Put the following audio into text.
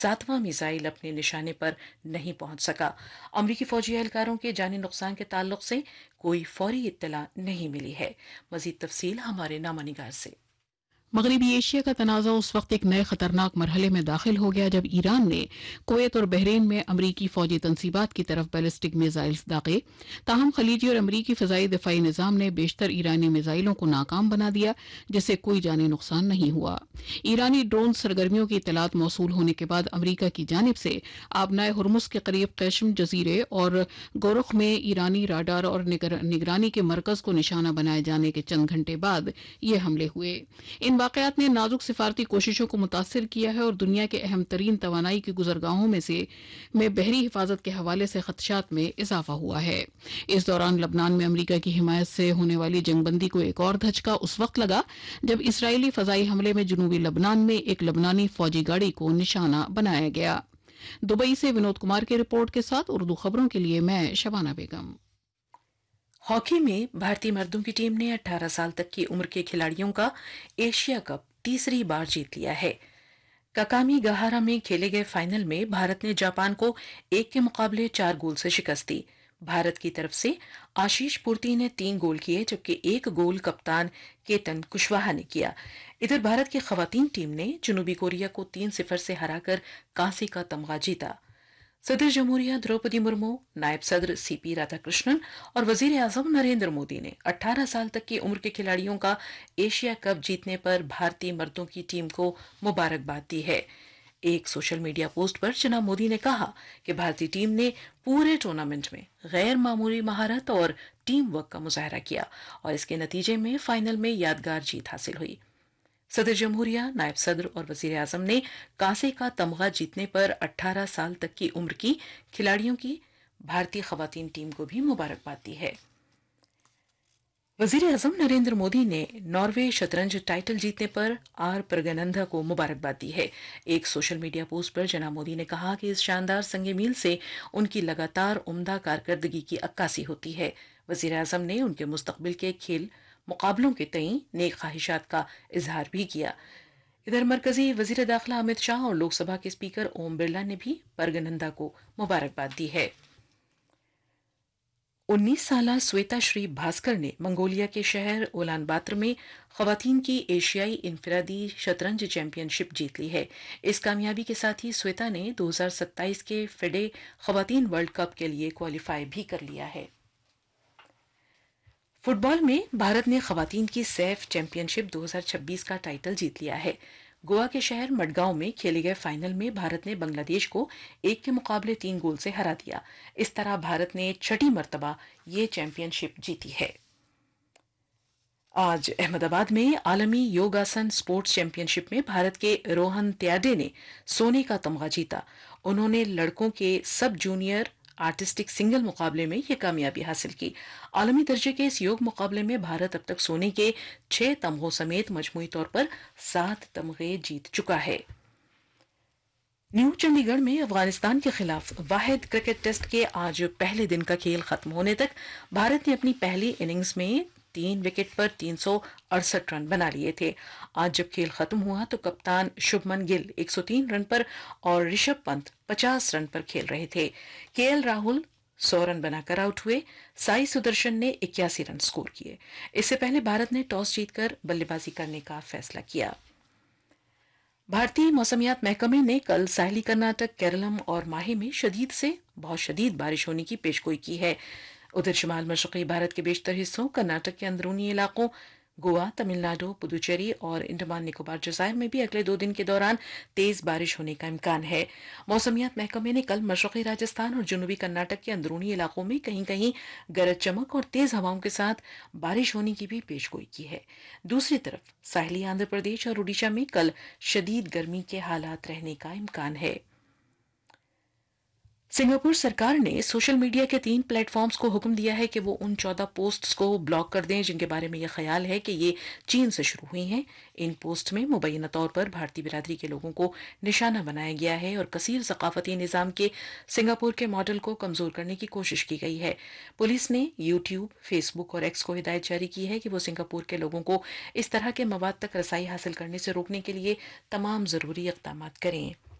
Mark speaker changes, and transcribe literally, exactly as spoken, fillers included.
Speaker 1: सातवां मिसाइल अपने निशाने पर नहीं पहुंच सका। अमरीकी फौजी एहलकारों के जानी नुकसान के ताल्लुक से कोई फौरी इत्तला नहीं मिली है। मजीद तफसील हमारे नामा निगार से।
Speaker 2: मगरबी एशिया का तनाज़ा उस वक्त एक नए खतरनाक मरहले में दाखिल हो गया जब ईरान ने कुवैत और बहरीन में अमरीकी फौजी तनसीबात की तरफ बैलिस्टिक मिसाइल्स दागे। ताहम खलीजी और अमरीकी फ़ज़ाई दिफाई निज़ाम ने बेशतर ईरानी मिसाइलों को नाकाम बना दिया, जिससे कोई जानी नुकसान नहीं हुआ। ईरानी ड्रोन सरगर्मियों की इतलात मौसूल होने के बाद अमरीका की जानिब से आबनाए हुर्मुस के करीब कैशम जजीरे और गोरख में ईरानी राडार और निगरानी के मरकज़ को निशाना बनाए जाने के चंद घंटे बाद ये हमले हुए। इन वाकयात ने नाजुक सिफारती कोशिशों को मुतासिर किया है और दुनिया के अहम तरीन तवानाई की गुजरगाहों में से में बहरी हिफाजत के हवाले से खदशात में इजाफा हुआ है। इस दौरान लबनान में अमरीका की हिमायत से होने वाली जंगबंदी को एक और धचका उस वक्त लगा जब इसराइली फजाई हमले में जनूबी लबनान में एक लबनानी फौजी गाड़ी को निशाना बनाया गया। दुबई से विनोद कुमार की रिपोर्ट के साथ उर्दू खबरों के लिए मैं शबाना बेगम।
Speaker 1: हॉकी में भारतीय मर्दों की टीम ने अठारह साल तक की उम्र के खिलाड़ियों का एशिया कप तीसरी बार जीत लिया है। ककामी गहारा में खेले गए फाइनल में भारत ने जापान को एक के मुकाबले चार गोल से शिकस्त दी। भारत की तरफ से आशीष पूर्ति ने तीन गोल किए, जबकि एक गोल कप्तान केतन कुशवाहा ने किया। इधर भारत की खवातीन टीम ने जनूबी कोरिया को तीन सिफर से हराकर कांसे का तमगा जीता। सदर जमहूरिया द्रौपदी मुर्मू, नायब सदर सीपी राधाकृष्णन और वजीर आजम नरेंद्र मोदी ने अठारह साल तक की उम्र के खिलाड़ियों का एशिया कप जीतने पर भारतीय मर्दों की टीम को मुबारकबाद दी है। एक सोशल मीडिया पोस्ट पर जनाब मोदी ने कहा कि भारतीय टीम ने पूरे टूर्नामेंट में गैर मामूली महारत और टीम वर्क का मुजाहरा किया और इसके नतीजे में फाइनल में यादगार जीत हासिल हुई। सदर जमहूरिया, नायब सदर और वजीर आजम ने कांसे का तमगा जीतने पर अठारह साल तक की उम्र की खिलाड़ियों की भारतीय खवातीन टीम को भी मुबारकबाद दी है। वजीर आजम नरेंद्र मोदी ने नॉर्वे शतरंज टाइटल जीतने पर आर प्रगनंदा को मुबारकबाद दी है। एक सोशल मीडिया पोस्ट पर जनाब मोदी ने कहा कि इस शानदार संगे मील से उनकी लगातार उम्दा कारकर्दगी की अक्कासी होती है। वजीर आजम ने उनके मुस्तकबिल के खेल मुकाबलों के तई नेक ख्वाहिशात का इजहार भी किया। इधर मरकजी वजीर दाखिला अमित शाह और लोकसभा के स्पीकर ओम बिरला ने भी परगनंदा को मुबारकबाद दी है। उन्नीस साला श्वेता श्री भास्कर ने मंगोलिया के शहर उलान बातर में खवातीन की एशियाई इनफरादी शतरंज चैंपियनशिप जीत ली है। इस कामयाबी के साथ ही श्वेता ने दो हज़ार सत्ताईस के फेडे खवातीन वर्ल्ड कप के लिए क्वालिफाई भी कर लिया है। फुटबॉल में भारत ने खवातीन की सैफ चैंपियनशिप दो हज़ार छब्बीस का टाइटल जीत लिया है। गोवा के शहर मडगांव में खेले गए फाइनल में भारत ने बांग्लादेश को एक के मुकाबले तीन गोल से हरा दिया। इस तरह भारत ने छठी मर्तबा ये चैंपियनशिप जीती है। आज अहमदाबाद में आलमी योगासन स्पोर्ट्स चैंपियनशिप में भारत के रोहन त्याडे ने सोने का तमगा जीता। उन्होंने लड़कों के सब जूनियर आर्टिस्टिक सिंगल मुकाबले में यह कामयाबी हासिल की। आलमी दर्जे के इस योग मुकाबले में भारत अब तक सोने के छह तमगों समेत मजमूई तौर पर सात तमगे जीत चुका है। न्यू चंडीगढ़ में अफगानिस्तान के खिलाफ वाहिद क्रिकेट टेस्ट के आज पहले दिन का खेल खत्म होने तक भारत ने अपनी पहली इनिंग्स में तीन विकेट पर तीन सौ अड़सठ रन बना लिए थे। आज जब खेल खत्म हुआ तो कप्तान शुभमन गिल एक सौ तीन रन पर और ऋषभ पंत पचास रन पर खेल रहे थे। केएल राहुल सौ रन बनाकर आउट हुए। साई सुदर्शन ने इक्यासी रन स्कोर किए। इससे पहले भारत ने टॉस जीतकर बल्लेबाजी करने का फैसला किया। भारतीय मौसमियात महकमे ने कल साहिली कर्नाटक, केरलम और माहे में शदीद से बहुत शदीद बारिश होने की पेशगोई की है। उधर शुमाल मशरक़ी भारत के बेशतर हिस्सों, कर्नाटक के अंदरूनी इलाकों, गोवा, तमिलनाडु, पुदुचेरी और अंडमान निकोबार जज़ायर में भी अगले दो दिन के दौरान तेज बारिश होने का इम्कान है। मौसमियात महकमे ने कल मशरक़ी राजस्थान और जनूबी कर्नाटक के अंदरूनी इलाकों में कहीं कहीं गरज चमक और तेज हवाओं के साथ बारिश होने की भी पेशगोई की है। दूसरी तरफ साहिली आंध्र प्रदेश और उड़ीसा में कल शदीद गर्मी के हालात रहने का इम्कान है। सिंगापुर सरकार ने सोशल मीडिया के तीन प्लेटफॉर्म्स को हुक्म दिया है कि वो उन चौदह पोस्ट्स को ब्लॉक कर दें जिनके बारे में यह ख्याल है कि ये चीन से शुरू हुई हैं। इन पोस्ट में मुबैना तौर पर भारतीय बिरादरी के लोगों को निशाना बनाया गया है और कसीर सकाफती निज़ाम के सिंगापुर के मॉडल को कमजोर करने की कोशिश की गई है। पुलिस ने यूट्यूब, फेसबुक और एक्स को हिदायत जारी की है कि वो सिंगापुर के लोगों को इस तरह के मवाद तक रसाई हासिल करने से रोकने के लिए तमाम जरूरी इक़दाम करें।